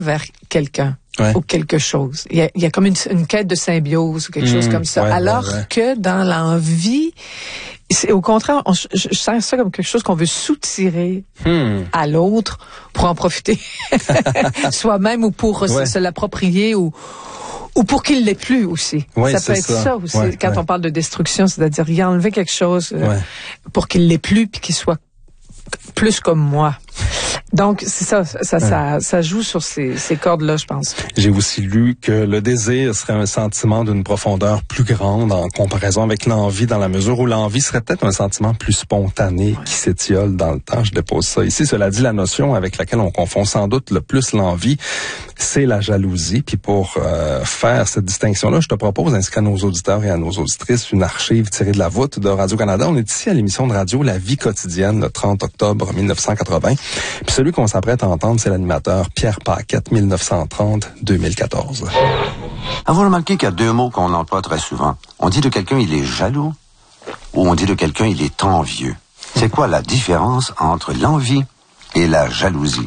vers quelqu'un. Ouais. Ou quelque chose. Il y a comme une quête de symbiose ou quelque chose comme ça. Ouais, alors que dans l'envie, c'est au contraire, je sens ça comme quelque chose qu'on veut soutirer à l'autre pour en profiter soi-même ou pour se l'approprier ou pour qu'il l'ait plus aussi. Ouais, ça peut être ça aussi. Quand on parle de destruction, c'est-à-dire y enlever quelque chose pour qu'il l'ait plus puis qu'il soit plus comme moi. Donc, c'est ça joue sur ces cordes-là, je pense. J'ai aussi lu que le désir serait un sentiment d'une profondeur plus grande en comparaison avec l'envie, dans la mesure où l'envie serait peut-être un sentiment plus spontané qui s'étiole dans le temps. Je dépose ça ici. Cela dit, la notion avec laquelle on confond sans doute le plus l'envie, c'est la jalousie. Puis pour faire cette distinction-là, je te propose, ainsi qu'à nos auditeurs et à nos auditrices, une archive tirée de la voûte de Radio-Canada. On est ici à l'émission de radio La Vie quotidienne, le 30 octobre 1980. Puis celui qu'on s'apprête à entendre, c'est l'animateur Pierre Paquette, 1930-2014. Avez-vous remarqué qu'il y a deux mots qu'on emploie très souvent? On dit de quelqu'un il est jaloux ou on dit de quelqu'un il est envieux. C'est quoi la différence entre l'envie et la jalousie?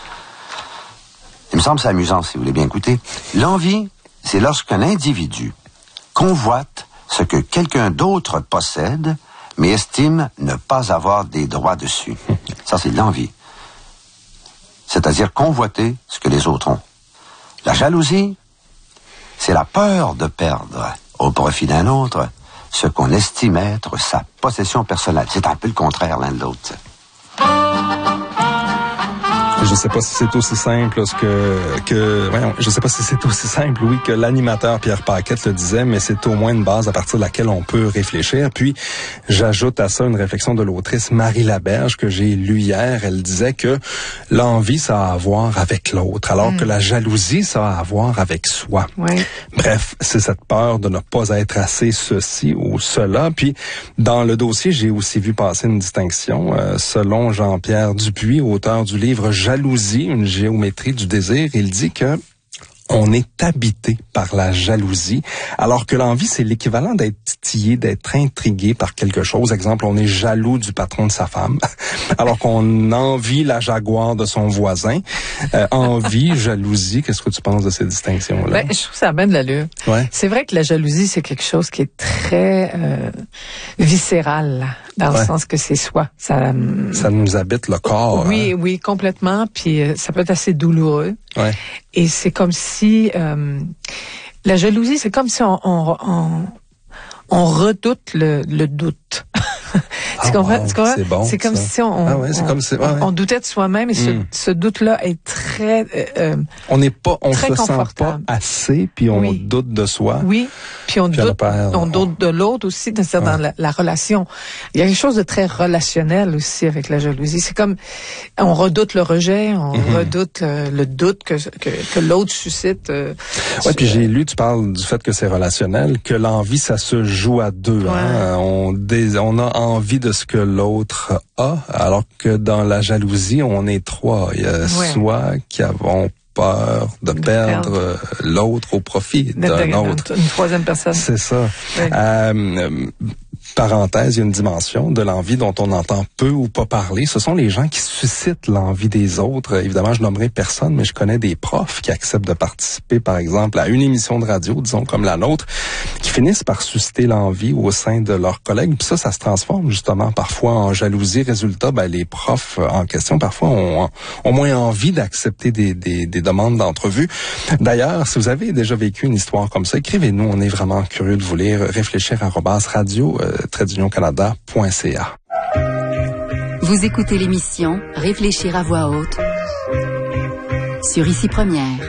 Il me semble c'est amusant si vous voulez bien écouter. L'envie, c'est lorsqu'un individu convoite ce que quelqu'un d'autre possède mais estime ne pas avoir des droits dessus. Ça, c'est l'envie. C'est-à-dire convoiter ce que les autres ont. La jalousie, c'est la peur de perdre au profit d'un autre ce qu'on estime être sa possession personnelle. C'est un peu le contraire l'un de l'autre. Je sais pas si c'est aussi simple je sais pas si c'est aussi simple, oui, que l'animateur Pierre Paquette le disait, mais c'est au moins une base à partir de laquelle on peut réfléchir. Puis, j'ajoute à ça une réflexion de l'autrice Marie Laberge que j'ai lue hier. Elle disait que l'envie, ça a à voir avec l'autre, alors que la jalousie, ça a à voir avec soi. Ouais. Bref, c'est cette peur de ne pas être assez ceci ou cela. Puis, dans le dossier, j'ai aussi vu passer une distinction. Selon Jean-Pierre Dupuis, auteur du livre Jalousie, une géométrie du désir, il dit que on est habité par la jalousie, alors que l'envie, c'est l'équivalent d'être titillé, d'être intrigué par quelque chose. Exemple, on est jaloux du patron de sa femme, alors qu'on envie la jaguar de son voisin. Envie, jalousie, qu'est-ce que tu penses de ces distinctions-là? Je trouve que ça a bien de l'allure. Ouais. C'est vrai que la jalousie, c'est quelque chose qui est très viscéral, dans le sens que c'est soi. Ça nous habite le corps. Oui, oui, complètement. Puis ça peut être assez douloureux. Ouais. Et c'est comme si la jalousie, c'est comme si on redoute le doute. Tu comprends? C'est bon. C'est comme si on doutait de soi-même et ce doute-là est très on se confortable. Sent pas assez, puis on doute de soi. Oui, puis on doute de l'autre aussi, c'est-à-dire dans la relation. Il y a quelque chose de très relationnel aussi avec la jalousie. C'est comme on redoute le rejet, on redoute le doute que l'autre suscite. Puis j'ai lu, tu parles du fait que c'est relationnel, que l'envie, ça se joue à deux. Ouais. Hein? On a envie de ce que l'autre a, alors que dans la jalousie, on est trois. Il y a soi qui avons peur de perdre l'autre au profit d'un autre. Une troisième personne. C'est ça. Oui. Parenthèse, il y a une dimension de l'envie dont on entend peu ou pas parler. Ce sont les gens qui suscitent l'envie des autres. Évidemment, je nommerai personne, mais je connais des profs qui acceptent de participer, par exemple, à une émission de radio, disons, comme la nôtre, qui finissent par susciter l'envie au sein de leurs collègues. Puis ça se transforme justement parfois en jalousie. Résultat, les profs en question, parfois, ont moins envie d'accepter des demandes d'entrevue. D'ailleurs, si vous avez déjà vécu une histoire comme ça, écrivez-nous. On est vraiment curieux de vous lire. réfléchir@radio-canada.ca. Vous écoutez l'émission Réfléchir à voix haute sur Ici Première.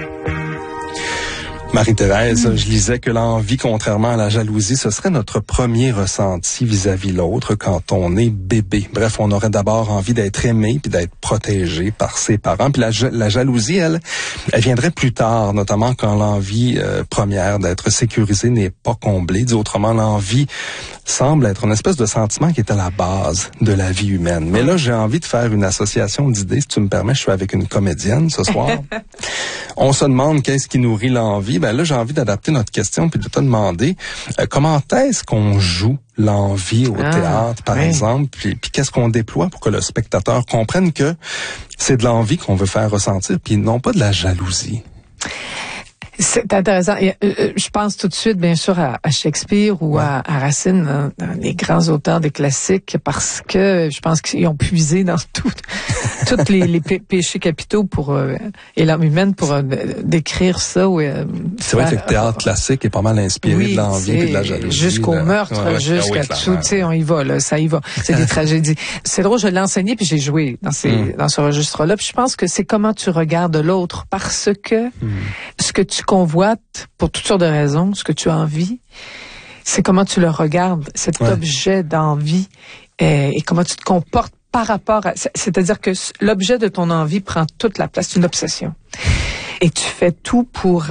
Marie-Thérèse, je lisais que l'envie, contrairement à la jalousie, ce serait notre premier ressenti vis-à-vis l'autre quand on est bébé. Bref, on aurait d'abord envie d'être aimé puis d'être protégé par ses parents. Puis la jalousie, elle viendrait plus tard, notamment quand l'envie première d'être sécurisé n'est pas comblée. Dit autrement, l'envie semble être une espèce de sentiment qui est à la base de la vie humaine. Mais là, j'ai envie de faire une association d'idées. Si tu me permets, je suis avec une comédienne ce soir. On se demande qu'est-ce qui nourrit l'envie. Là, j'ai envie d'adapter notre question puis de te demander comment est-ce qu'on joue l'envie au théâtre, par exemple, puis qu'est-ce qu'on déploie pour que le spectateur comprenne que c'est de l'envie qu'on veut faire ressentir, puis non pas de la jalousie. C'est intéressant. Et, je pense tout de suite, bien sûr, à Shakespeare ou à Racine, dans les grands auteurs des classiques, parce que je pense qu'ils ont puisé dans tous les péchés capitaux et l'âme humaine pour décrire ça. C'est vrai que le théâtre classique est pas mal inspiré de l'envie et de la jalousie. Jusqu'au meurtre, jusqu'à tout, tu sais, on y va, là, ça y va. C'est des tragédies. C'est drôle, je l'ai enseigné puis j'ai joué dans ce registre-là. Puis je pense que c'est comment tu regardes l'autre, parce que ce que tu convoites, pour toutes sortes de raisons, ce que tu as envie, c'est comment tu le regardes, cet objet d'envie, et comment tu te comportes par rapport à... C'est-à-dire que l'objet de ton envie prend toute la place, c'est une obsession. Et tu fais tout pour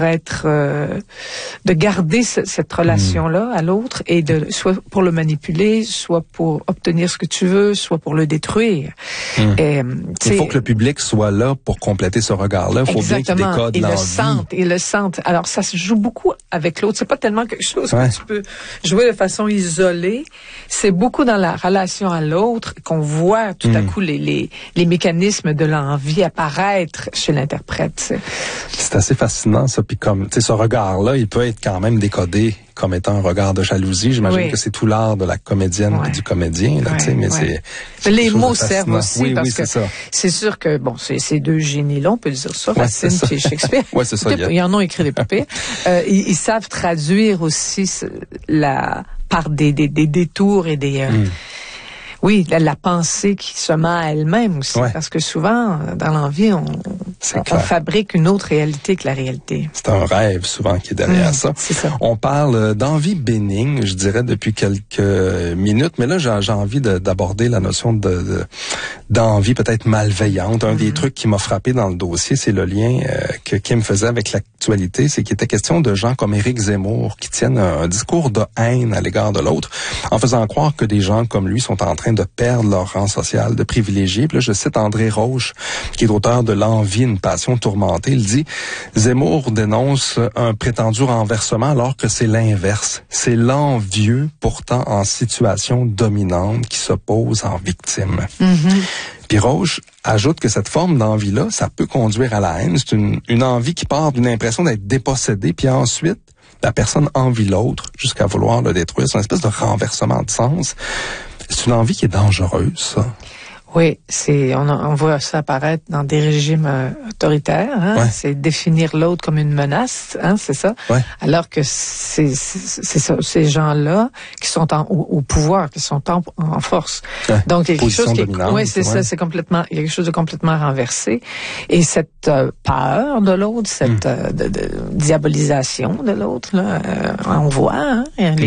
de garder cette relation-là à l'autre, et soit pour le manipuler, soit pour obtenir ce que tu veux, soit pour le détruire. Et, il faut que le public soit là pour compléter ce regard-là. Il faut bien qu'il décode l'envie. Ils le sentent. Alors, ça se joue beaucoup avec l'autre. C'est pas tellement quelque chose que tu peux jouer de façon isolée. C'est beaucoup dans la relation à l'autre qu'on voit tout à coup les mécanismes de l'envie apparaître chez l'interprète. C'est assez fascinant, ça. Puis comme, tu sais, ce regard-là, il peut être quand même décodé comme étant un regard de jalousie. J'imagine que c'est tout l'art de la comédienne et du comédien, là, tu sais, mais c'est les mots servent aussi, parce que c'est ça. C'est sûr que, bon, ces deux génies-là, on peut dire ça, Racine et Shakespeare. C'est ça. Ils en ont écrit des papiers. Ils savent traduire aussi par des détours et des... Oui, la pensée qui se met à elle-même aussi, parce que souvent, dans l'envie, on fabrique une autre réalité que la réalité. C'est un rêve souvent qui est derrière ça. C'est ça. On parle d'envie bénigne, je dirais, depuis quelques minutes, mais là, j'ai envie d'aborder la notion d'envie peut-être malveillante. Un des trucs qui m'a frappé dans le dossier, c'est le lien que Kim faisait avec l'actualité, c'est qu'il était question de gens comme Éric Zemmour qui tiennent un discours de haine à l'égard de l'autre, en faisant croire que des gens comme lui sont en train de perdre leur rang social, de privilégiés. Puis là, je cite André Roche, qui est auteur de L'envie, une passion tourmentée. Il dit « Zemmour dénonce un prétendu renversement alors que c'est l'inverse. C'est l'envieux, pourtant en situation dominante, qui se pose en victime. Puis Roche ajoute que cette forme d'envie-là, ça peut conduire à la haine. C'est une envie qui part d'une impression d'être dépossédée, puis ensuite, la personne envie l'autre jusqu'à vouloir le détruire. C'est une espèce de renversement de sens. C'est une envie qui est dangereuse, ça. Oui, on voit ça apparaître dans des régimes autoritaires. Hein? C'est définir l'autre comme une menace, hein, c'est ça. Alors que c'est ça, ces gens-là qui sont au pouvoir, qui sont en force. Donc il y a quelque chose qui est, ça, c'est complètement, il y a quelque chose de complètement renversé. Et cette peur de l'autre, cette de diabolisation de l'autre, là, on voit, hein,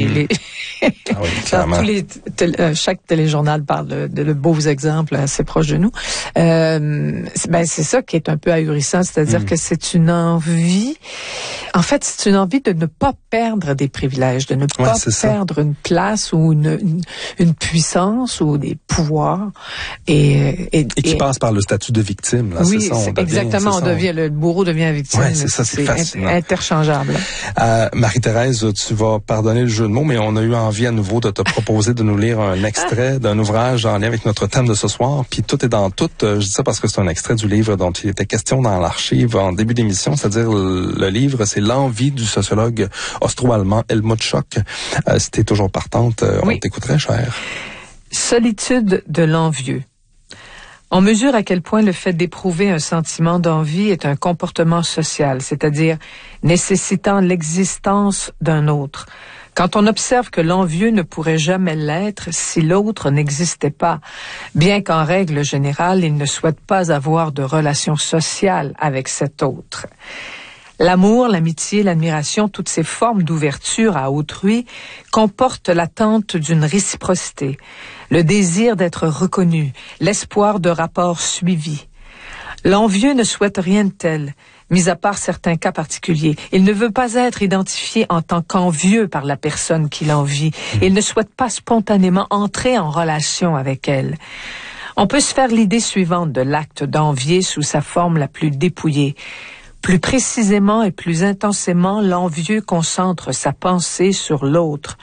chaque téléjournal parle de beaux exemples assez proche de nous. C'est ça qui est un peu ahurissant, c'est-à-dire que c'est une envie, en fait, c'est une envie de ne pas perdre des privilèges, de ne pas perdre une place ou une puissance ou des pouvoirs. Et qui passe par le statut de victime. Là, oui, le bourreau devient victime. Ouais, c'est fascinant. Interchangeable. Marie-Thérèse, tu vas pardonner le jeu de mots, mais on a eu envie à nouveau de te proposer de nous lire un extrait d'un ouvrage en lien avec notre thème de ce soir. Puis tout est dans tout. Je dis ça parce que c'est un extrait du livre dont il était question dans l'archive en début d'émission, c'est-à-dire le livre, c'est L'envie du sociologue austro-allemand Helmut Schock. Si t'es toujours partante, on t'écouterait, cher. Solitude de l'envieux. On mesure à quel point le fait d'éprouver un sentiment d'envie est un comportement social, c'est-à-dire nécessitant l'existence d'un autre. Quand on observe que l'envieux ne pourrait jamais l'être si l'autre n'existait pas, bien qu'en règle générale, il ne souhaite pas avoir de relation sociale avec cet autre. L'amour, l'amitié, l'admiration, toutes ces formes d'ouverture à autrui comportent l'attente d'une réciprocité, le désir d'être reconnu, l'espoir de rapports suivis. L'envieux ne souhaite rien de tel, mis à part certains cas particuliers. Il ne veut pas être identifié en tant qu'envieux par la personne qui l'envie. Il ne souhaite pas spontanément entrer en relation avec elle. On peut se faire l'idée suivante de l'acte d'envier sous sa forme la plus dépouillée. Plus précisément et plus intensément, l'envieux concentre sa pensée sur l'autre,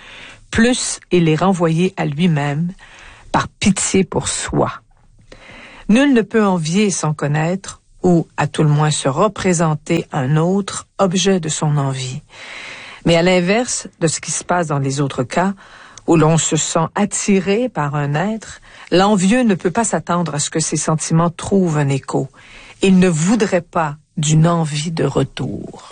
plus il est renvoyé à lui-même par pitié pour soi. Nul ne peut envier sans connaître, ou à tout le moins se représenter un autre objet de son envie. Mais à l'inverse de ce qui se passe dans les autres cas, où l'on se sent attiré par un être, l'envieux ne peut pas s'attendre à ce que ses sentiments trouvent un écho. Il ne voudrait pas d'une envie de retour.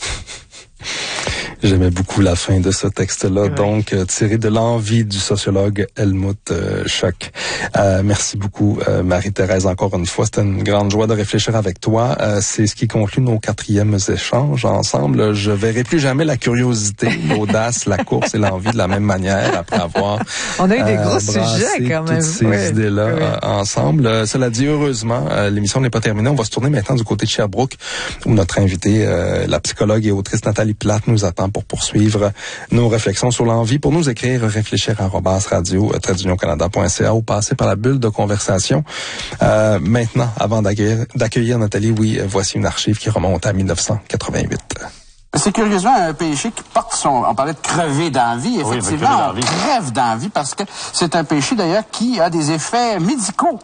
J'aimais beaucoup la fin de ce texte-là, oui. Donc tiré de l'envie du sociologue Helmut Schoeck. Merci beaucoup, Marie-Thérèse, encore une fois. C'était une grande joie de réfléchir avec toi. C'est ce qui conclut nos 4e échanges ensemble. Je verrai plus jamais la curiosité, l'audace, la course et l'envie de la même manière après avoir on a eu des gros sujets quand même. Toutes ces idées-là ensemble. Cela dit, heureusement, l'émission n'est pas terminée. On va se tourner maintenant du côté de Sherbrooke, où notre invitée, la psychologue et autrice Nathalie Plate, nous attend pour poursuivre nos réflexions sur l'envie. Pour nous écrire, réfléchir@radio-canada.ca ou passer par la bulle de conversation. Maintenant, avant d'accueillir Nathalie, oui, voici une archive qui remonte à 1988. C'est curieusement un péché qui porte on parlait de crever d'envie, effectivement, on crève d'envie parce que c'est un péché d'ailleurs qui a des effets médicaux.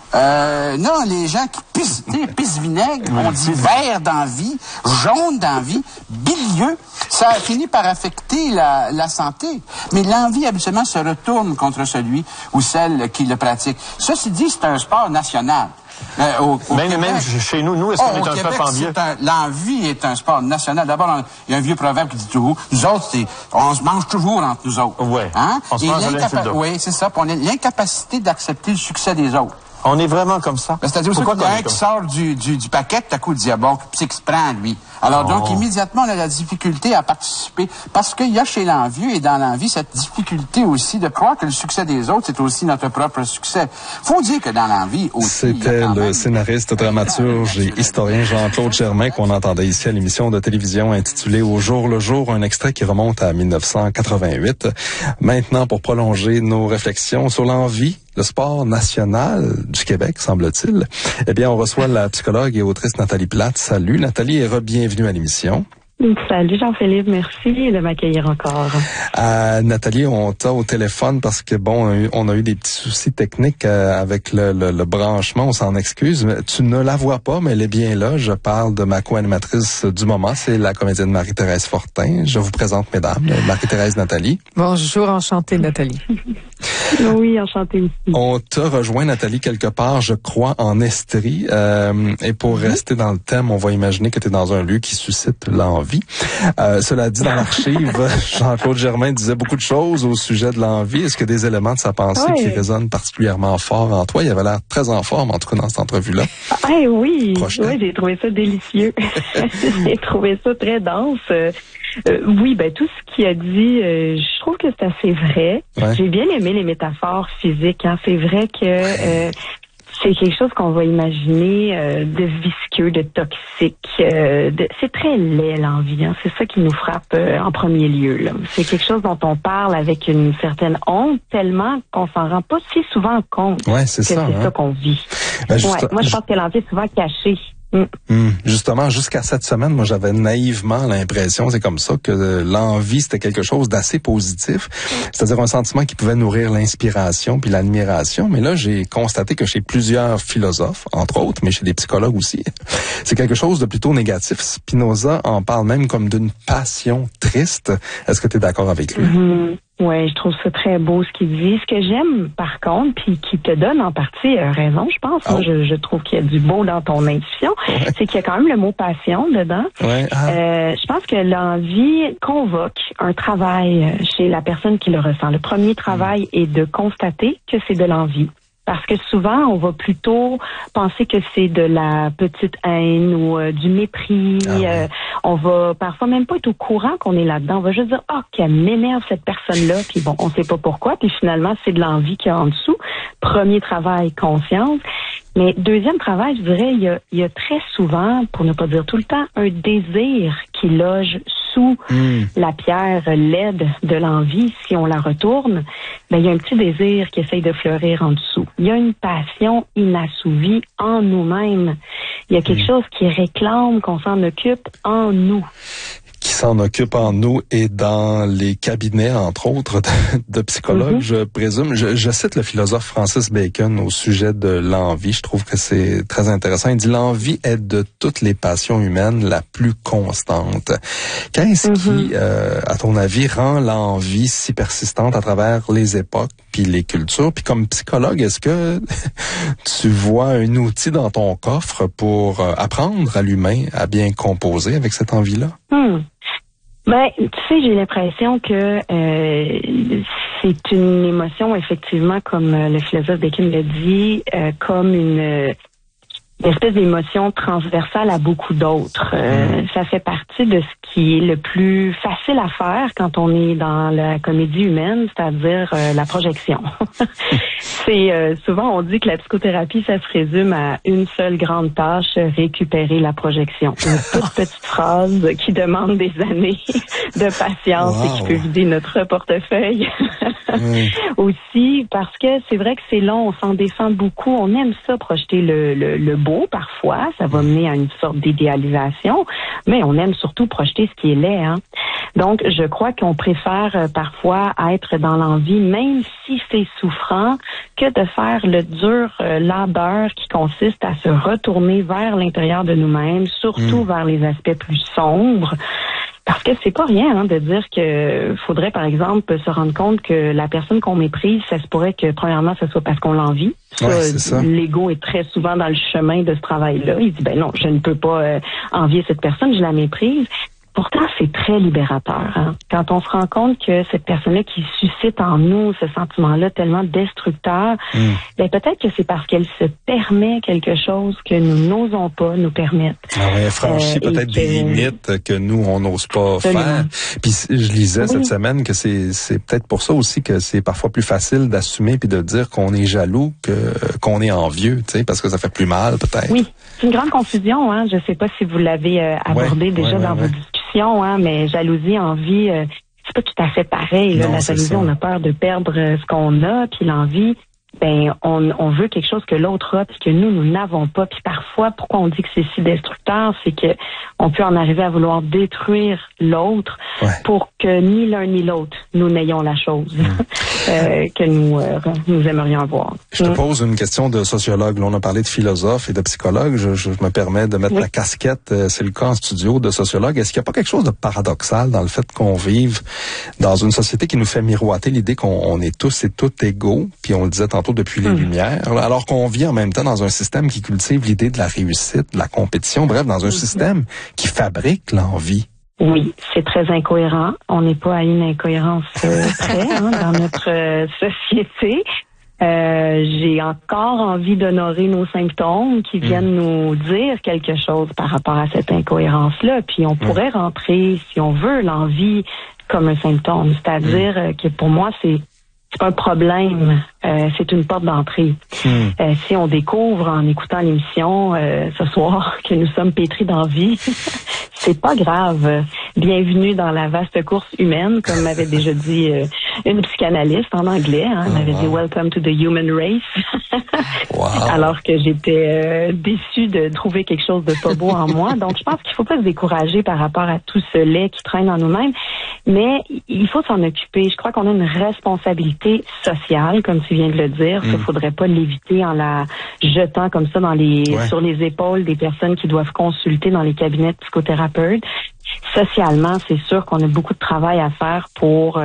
Non, les gens qui pissent vinaigre, on dit vert d'envie, jaune d'envie, bilieux, ça finit par affecter la santé. Mais l'envie, habituellement, se retourne contre celui ou celle qui le pratique. Ceci dit, c'est un sport national. Même chez nous, est-ce qu'on est un peuple envieux? L'envie est un sport national. D'abord, il y a un vieux proverbe qui dit toujours, nous autres, on se mange toujours entre nous autres. Ouais. Hein? On se mange oui, c'est ça. Puis on a l'incapacité d'accepter le succès des autres. On est vraiment comme ça. C'est-à-dire qu'il y a un qui sort du paquet, tout à coup, il dit, ah bon, c'est qui se prend, lui. Alors, donc, immédiatement, on a la difficulté à participer. Parce qu'il y a chez l'envieux et dans l'envie cette difficulté aussi de croire que le succès des autres, c'est aussi notre propre succès. Faut dire que dans l'envie aussi. C'était le scénariste, dramaturge et historien Jean-Claude Germain qu'on entendait ici à l'émission de télévision intitulée Au jour le jour, un extrait qui remonte à 1988. Maintenant, pour prolonger nos réflexions sur l'envie, le sport national du Québec, semble-t-il. Eh bien, on reçoit la psychologue et autrice Nathalie Plate. Salut Nathalie et bienvenue à l'émission. Salut Jean-Philippe, merci de m'accueillir encore. Nathalie, on t'a au téléphone parce que on a eu des petits soucis techniques avec le branchement, on s'en excuse. Tu ne la vois pas, mais elle est bien là. Je parle de ma co-animatrice du moment, c'est la comédienne Marie-Thérèse Fortin. Je vous présente, mesdames, Marie-Thérèse, Nathalie. Bonjour, enchantée Nathalie. Oui, enchantée aussi. On te rejoint, Nathalie, quelque part, je crois, en Estrie. Et pour rester dans le thème, on va imaginer que tu es dans un lieu qui suscite l'envie. Cela dit, dans l'archive, Jean-Claude Germain disait beaucoup de choses au sujet de l'envie. Est-ce qu'il y a des éléments de sa pensée qui résonnent particulièrement fort en toi? Il avait l'air très en forme, en tout cas, dans cette entrevue-là. Oui, j'ai trouvé ça délicieux. J'ai trouvé ça très dense. Oui, tout ce qu'il a dit, je trouve que c'est assez vrai. Ouais. J'ai bien aimé les métaphores physiques. Hein. C'est vrai que c'est quelque chose qu'on va imaginer de visqueux, de toxique. C'est très laid, l'envie. Hein. C'est ça qui nous frappe en premier lieu. Là. C'est quelque chose dont on parle avec une certaine honte, tellement qu'on s'en rend pas si souvent compte que c'est ça qu'on vit. Moi, je pense que l'envie est souvent cachée. Justement, jusqu'à cette semaine, moi, j'avais naïvement l'impression, c'est comme ça, que l'envie, c'était quelque chose d'assez positif. C'est-à-dire un sentiment qui pouvait nourrir l'inspiration puis l'admiration. Mais là, j'ai constaté que chez plusieurs philosophes, entre autres, mais chez des psychologues aussi, c'est quelque chose de plutôt négatif. Spinoza en parle même comme d'une passion triste. Est-ce que tu es d'accord avec lui? Oui, je trouve ça très beau ce qu'il dit. Ce que j'aime, par contre, puis qui te donne en partie raison, je pense. Moi, je trouve qu'il y a du beau dans ton intuition. C'est qu'il y a quand même le mot passion dedans. Je pense que l'envie convoque un travail chez la personne qui le ressent. Le premier travail est de constater que c'est de l'envie. Parce que souvent, on va plutôt penser que c'est de la petite haine ou du mépris. On va parfois même pas être au courant qu'on est là-dedans. On va juste dire, qu'elle m'énerve cette personne-là. Puis bon, on sait pas pourquoi. Puis finalement, c'est de l'envie qu'il y a en dessous. Premier travail, conscience. Mais deuxième travail, je dirais, il y a très souvent, pour ne pas dire tout le temps, un désir qui loge sous la pierre laide de l'envie. Si on la retourne, il y a un petit désir qui essaye de fleurir en dessous. Il y a une passion inassouvie en nous-mêmes. Il y a quelque chose qui réclame qu'on s'en occupe en nous. Qui s'en occupe en nous et dans les cabinets, entre autres, de psychologues, je présume. Je cite le philosophe Francis Bacon au sujet de l'envie. Je trouve que c'est très intéressant. Il dit « L'envie est de toutes les passions humaines la plus constante ». Qu'est-ce qui, à ton avis, rend l'envie si persistante à travers les époques puis les cultures? Puis comme psychologue, est-ce que tu vois un outil dans ton coffre pour apprendre à l'humain à bien composer avec cette envie-là? Ben, tu sais, j'ai l'impression que c'est une émotion, effectivement, comme le philosophe Bacon l'a dit, comme une espèce d'émotion transversale à beaucoup d'autres. Ça fait partie de ce qui est le plus facile à faire quand on est dans la comédie humaine, c'est-à-dire la projection. C'est souvent on dit que la psychothérapie, ça se résume à une seule grande tâche, récupérer la projection. Une toute petite phrase qui demande des années de patience et qui peut vider notre portefeuille. Aussi, parce que c'est vrai que c'est long, on s'en défend beaucoup, on aime ça, projeter le beau parfois, ça va mener à une sorte d'idéalisation, mais on aime surtout projeter ce qui est laid. Hein? Donc, je crois qu'on préfère parfois être dans l'envie, même si c'est souffrant, que de faire le dur labeur qui consiste à se retourner vers l'intérieur de nous-mêmes, surtout vers les aspects plus sombres. Parce que c'est pas rien de dire que faudrait, par exemple, se rendre compte que la personne qu'on méprise, ça se pourrait que, premièrement, ce soit parce qu'on l'envie. Ça. L'ego est très souvent dans le chemin de ce travail-là. Il dit, ben non, je ne peux pas envier cette personne, je la méprise. Pourtant, c'est très libérateur. Hein? Quand on se rend compte que cette personne-là qui suscite en nous ce sentiment-là tellement destructeur, ben peut-être que c'est parce qu'elle se permet quelque chose que nous n'osons pas nous permettre. Elle franchit peut-être des limites que nous, on n'ose pas faire. Puis je lisais cette semaine que c'est peut-être pour ça aussi que c'est parfois plus facile d'assumer puis de dire qu'on est jaloux qu'on est envieux, tu sais, parce que ça fait plus mal peut-être. Oui, c'est une grande confusion. Hein? Je sais pas si vous l'avez abordé déjà dans vos discussions. Hein, mais jalousie, envie, c'est pas tout à fait pareil. Là. La jalousie, on a peur de perdre ce qu'on a, puis l'envie, ben on veut quelque chose que l'autre a, puis que nous n'avons pas. Puis parfois, pourquoi on dit que c'est si destructeur, c'est que on peut en arriver à vouloir détruire l'autre pour que ni l'un ni l'autre nous n'ayons la chose que nous aimerions avoir. Je te pose une question de sociologue. Là, on a parlé de philosophe et de psychologue. Je me permets de mettre la casquette, c'est le cas en studio, de sociologue. Est-ce qu'il n'y a pas quelque chose de paradoxal dans le fait qu'on vive dans une société qui nous fait miroiter l'idée qu'on est tous et toutes égaux, puis on le disait tantôt depuis les Lumières, alors qu'on vit en même temps dans un système qui cultive l'idée de la réussite, de la compétition, bref, dans un système qui fabrique l'envie? Oui, c'est très incohérent. On n'est pas à une incohérence près dans notre société. J'ai encore envie d'honorer nos symptômes qui viennent nous dire quelque chose par rapport à cette incohérence-là. Puis on pourrait rentrer, si on veut, l'envie comme un symptôme. C'est-à-dire que pour moi, c'est pas un problème, c'est une porte d'entrée. Si on découvre en écoutant l'émission ce soir que nous sommes pétris d'envie, c'est pas grave. Bienvenue dans la vaste course humaine, comme m'avait déjà dit une psychanalyste en anglais. Hein, elle m'avait dit « Welcome to the human race ». Alors que j'étais déçue de trouver quelque chose de pas beau en moi. Donc, je pense qu'il faut pas se décourager par rapport à tout ce lait qui traîne en nous-mêmes, mais il faut s'en occuper. Je crois qu'on a une responsabilité sociale, comme tu viens de le dire. Il faudrait pas l'éviter en la jetant comme ça sur les épaules des personnes qui doivent consulter dans les cabinets de psychothérapeutes. Socialement, c'est sûr qu'on a beaucoup de travail à faire pour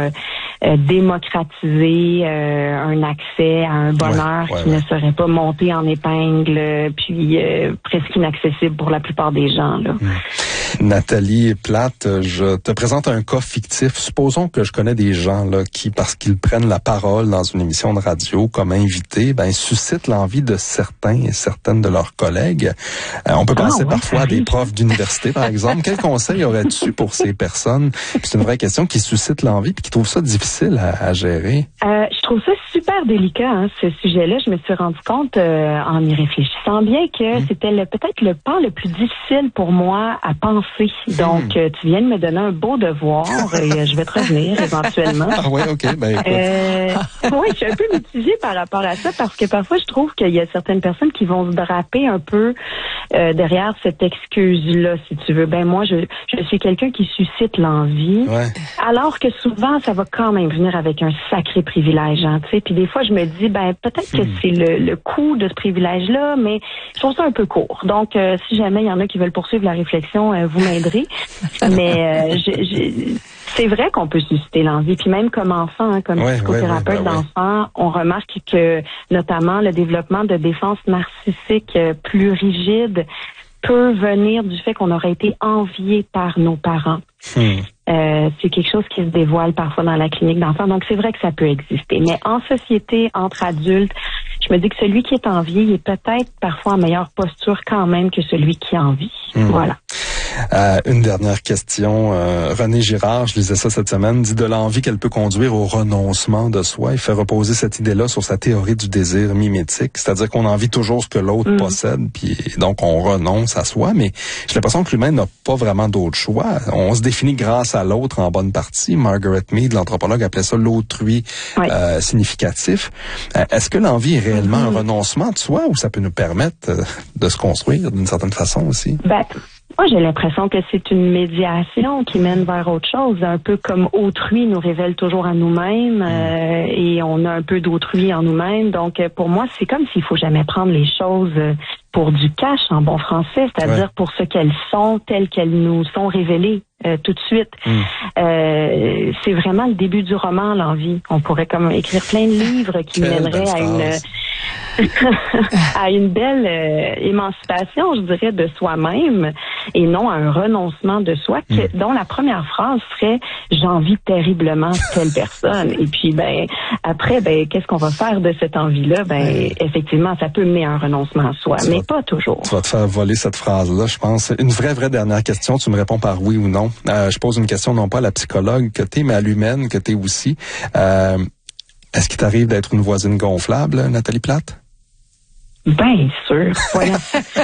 démocratiser un accès à un bonheur qui ne serait pas monté en épingle, puis presque inaccessible pour la plupart des gens. Là. Nathalie Plate, je te présente un cas fictif. Supposons que je connais des gens là qui, parce qu'ils prennent la parole dans une émission de radio comme invités, suscitent l'envie de certains et certaines de leurs collègues. On peut penser parfois à des profs d'université, par exemple. Quel conseil aurais-tu pour ces personnes? C'est une vraie question qui suscite l'envie et qui trouvent ça difficile à gérer. Je trouve ça super délicat, ce sujet-là. Je me suis rendu compte en y réfléchissant bien que c'était peut-être le pas le plus difficile pour moi à penser. Donc, tu viens de me donner un beau devoir et je vais te revenir éventuellement. Ah ouais, OK. Ben, écoute. Oui, je suis un peu mitigée par rapport à ça parce que parfois, je trouve qu'il y a certaines personnes qui vont se draper un peu derrière cette excuse-là, si tu veux. Ben moi, je suis quelqu'un qui suscite l'envie, alors que souvent, ça va quand même venir avec un sacré privilège, tu sais. Puis des fois, je me dis, ben peut-être que c'est le coût de ce privilège-là, mais je trouve ça un peu court. Donc, si jamais il y en a qui veulent poursuivre la réflexion, vous m'aiderez. Mais c'est vrai qu'on peut susciter l'envie. Puis même comme enfant, comme psychothérapeute d'enfants, on remarque que notamment le développement de défense narcissique plus rigide peut venir du fait qu'on aurait été envié par nos parents. C'est quelque chose qui se dévoile parfois dans la clinique d'enfants. Donc, c'est vrai que ça peut exister. Mais en société, entre adultes, je me dis que celui qui est envié, il est peut-être parfois en meilleure posture quand même que celui qui envie. Voilà. Une dernière question. René Girard, je lisais ça cette semaine, dit de l'envie qu'elle peut conduire au renoncement de soi. Il fait reposer cette idée-là sur sa théorie du désir mimétique, c'est-à-dire qu'on envie toujours ce que l'autre possède, puis donc on renonce à soi, mais j'ai l'impression que l'humain n'a pas vraiment d'autre choix. On se définit grâce à l'autre en bonne partie. Margaret Mead, l'anthropologue, appelait ça l'autrui significatif. Est-ce que l'envie est réellement un renoncement de soi ou ça peut nous permettre de se construire d'une certaine façon aussi? Moi, j'ai l'impression que c'est une médiation qui mène vers autre chose, un peu comme autrui nous révèle toujours à nous-mêmes et on a un peu d'autrui en nous-mêmes. Donc, pour moi, c'est comme s'il faut jamais prendre les choses pour du cash en bon français, c'est-à-dire pour ce qu'elles sont, telles qu'elles nous sont révélées tout de suite. C'est vraiment le début du roman, l'envie. On pourrait comme écrire plein de livres qui mèneraient à une belle émancipation, je dirais, de soi-même et non à un renoncement de soi dont la première phrase serait « j'envie terriblement telle personne ». Et puis, après, qu'est-ce qu'on va faire de cette envie-là? Effectivement, ça peut mener à un renoncement à soi, mais pas toujours. Tu vas te faire voler cette phrase-là, je pense. Une vraie dernière question, tu me réponds par oui ou non. Je pose une question non pas à la psychologue que t'es, mais à l'humaine que t'es aussi. Est-ce qu'il t'arrive d'être une voisine gonflable, Nathalie Plate? Bien sûr, voilà.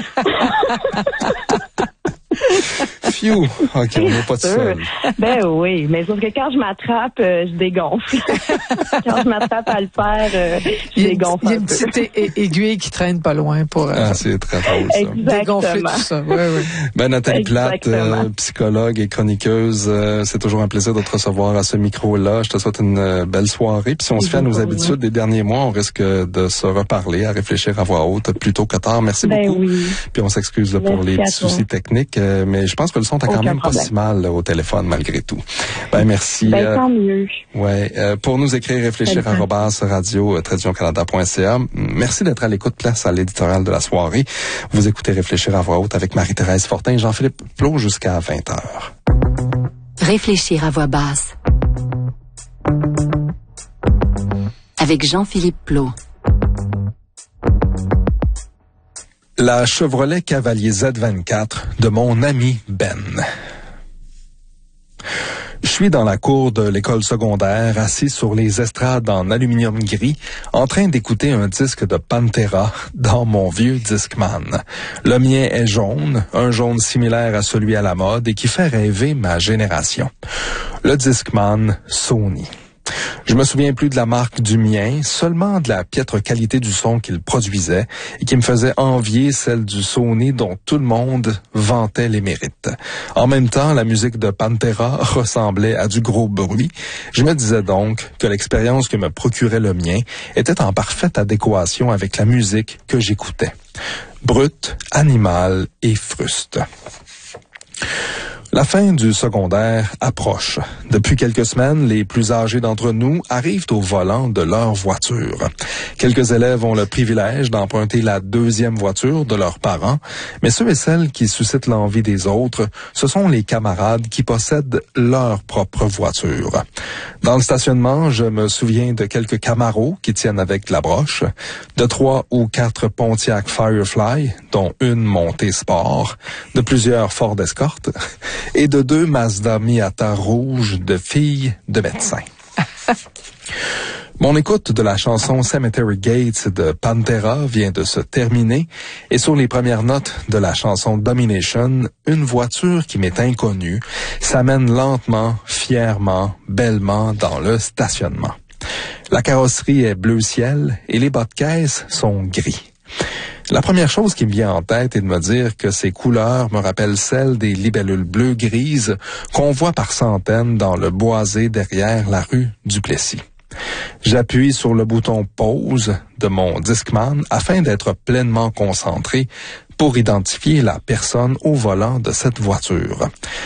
Phew, OK, on n'est pas tout seul. Ben oui, mais sauf que quand je m'attrape, je dégonfle. Quand je m'attrape à le faire, je dégonfle. Il y a une petite aiguille qui traîne pas loin pour c'est très drôle, ça. Dégonfler tout ça. Oui. Nathalie Plate, psychologue et chroniqueuse, c'est toujours un plaisir de te recevoir à ce micro-là. Je te souhaite une belle soirée. Puis si on se fait à nos habitudes des derniers mois, on risque de se reparler, à réfléchir à voix haute plus tôt que tard. Merci beaucoup. Oui. Puis on s'excuse pour les petits soucis techniques, mais je pense que le son t'a quand même pas si mal au téléphone malgré tout. Merci. Tant mieux. Pour nous écrire réfléchir@radio-canada.ca. Merci d'être à l'écoute. Place à l'éditorial de la soirée. Vous écoutez Réfléchir à voix haute avec Marie-Thérèse Fortin et Jean-Philippe Plot jusqu'à 20h. Réfléchir à voix basse avec Jean-Philippe Plot. La Chevrolet Cavalier Z24 de mon ami Ben. Je suis dans la cour de l'école secondaire, assis sur les estrades en aluminium gris, en train d'écouter un disque de Pantera dans mon vieux Discman. Le mien est jaune, un jaune similaire à celui à la mode et qui fait rêver ma génération. Le Discman Sony. Je me souviens plus de la marque du mien, seulement de la piètre qualité du son qu'il produisait et qui me faisait envier celle du Sony dont tout le monde vantait les mérites. En même temps, la musique de Pantera ressemblait à du gros bruit. Je me disais donc que l'expérience que me procurait le mien était en parfaite adéquation avec la musique que j'écoutais. Brute, animale et fruste. La fin du secondaire approche. Depuis quelques semaines, les plus âgés d'entre nous arrivent au volant de leur voiture. Quelques élèves ont le privilège d'emprunter la deuxième voiture de leurs parents, mais ceux et celles qui suscitent l'envie des autres, ce sont les camarades qui possèdent leur propre voiture. Dans le stationnement, je me souviens de quelques Camaros qui tiennent avec la broche, de 3 ou 4 Pontiac Firefly, dont une montée sport, de plusieurs Ford Escort, et de 2 Mazda Miata rouges de filles de médecins. Mon écoute de la chanson Cemetery Gates de Pantera vient de se terminer et sur les premières notes de la chanson Domination, une voiture qui m'est inconnue s'amène lentement, fièrement, bellement dans le stationnement. La carrosserie est bleu ciel et les bas de caisse sont gris. La première chose qui me vient en tête est de me dire que ces couleurs me rappellent celles des libellules bleu-grises qu'on voit par centaines dans le boisé derrière la rue Duplessis. J'appuie sur le bouton pause de mon Discman afin d'être pleinement concentré pour identifier la personne au volant de cette voiture.